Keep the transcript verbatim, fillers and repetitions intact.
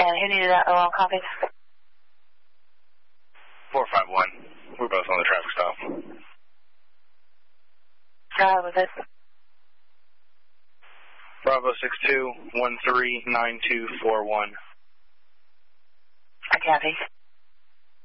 And who needed that alarm copy? four five one. We're both on the traffic stop. Go ahead with it. Bravo six two one three nine two four one. I copy.